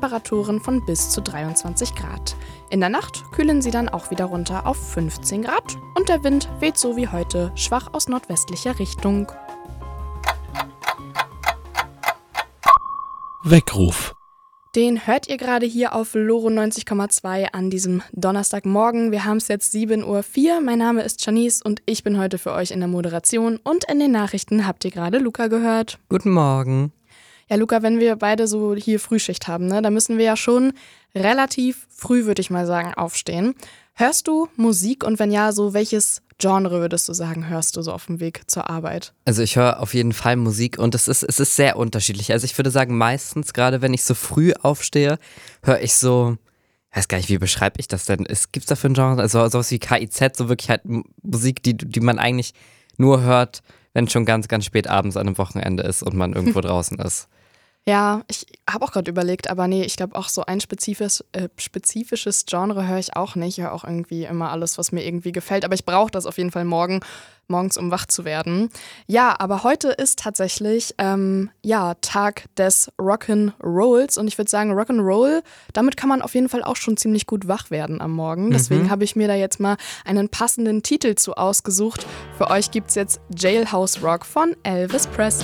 Temperaturen von bis zu 23 Grad. In der Nacht kühlen sie dann auch wieder runter auf 15 Grad und der Wind weht so wie heute schwach aus nordwestlicher Richtung. Weckruf. Den hört ihr gerade hier auf Loro 90,2 an diesem Donnerstagmorgen. Wir haben es jetzt 7:04 Uhr. Mein Name ist Janice und ich bin heute für euch in der Moderation. Und in den Nachrichten habt ihr gerade Luca gehört. Guten Morgen. Ja, Luca, wenn wir beide so hier Frühschicht haben, ne, dann müssen wir ja schon relativ früh, würde ich mal sagen, aufstehen. Hörst du Musik und wenn ja, so welches Genre würdest du sagen, hörst du so auf dem Weg zur Arbeit? Also ich höre auf jeden Fall Musik und es ist sehr unterschiedlich. Also ich würde sagen, meistens, gerade wenn ich so früh aufstehe, höre ich so, ich weiß gar nicht, wie beschreibe ich das denn? Gibt es dafür ein Genre? Also sowas wie KIZ, so wirklich halt Musik, die man eigentlich nur hört, wenn schon ganz, ganz spät abends an einem Wochenende ist und man irgendwo draußen ist. Ja, ich habe auch gerade überlegt, aber nee, ich glaube auch so ein spezifisches Genre höre ich auch nicht. Ich höre auch irgendwie immer alles, was mir irgendwie gefällt, aber ich brauche das auf jeden Fall morgens, um wach zu werden. Ja, aber heute ist tatsächlich Tag des Rock'n'Rolls und ich würde sagen, Rock'n'Roll, damit kann man auf jeden Fall auch schon ziemlich gut wach werden am Morgen. Deswegen habe ich mir da jetzt mal einen passenden Titel zu ausgesucht. Für euch gibt's jetzt Jailhouse Rock von Elvis Presley.